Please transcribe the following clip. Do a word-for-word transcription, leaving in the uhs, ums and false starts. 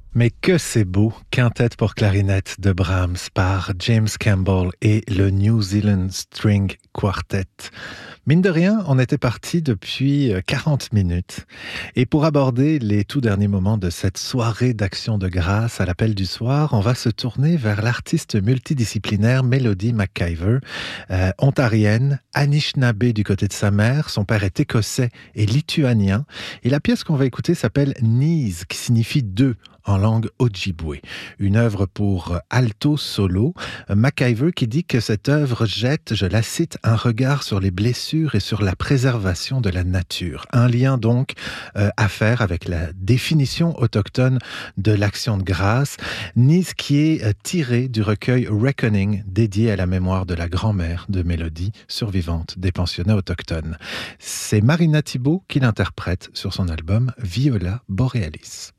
Mais que c'est beau, quintette pour clarinette de Brahms par James Campbell et le New Zealand String Quartet. Mine de rien, on était parti depuis quarante minutes. Et pour aborder les tout derniers moments de cette soirée d'action de grâce à l'appel du soir, on va se tourner vers l'artiste multidisciplinaire Melody McIver, euh, ontarienne, Anishinaabe du côté de sa mère. Son père est écossais et lituanien. Et la pièce qu'on va écouter s'appelle Knees, qui signifie deux en langue Ojibwe. Une œuvre pour alto solo. McIver qui dit que cette œuvre jette, je la cite, un regard sur les blessures et sur la préservation de la nature. Un lien donc euh, à faire avec la définition autochtone de l'action de grâce. Nice qui est euh, tiré du recueil Reckoning dédié à la mémoire de la grand-mère de Mélodie, survivante des pensionnats autochtones. C'est Marina Thibault qui l'interprète sur son album Viola Borealis.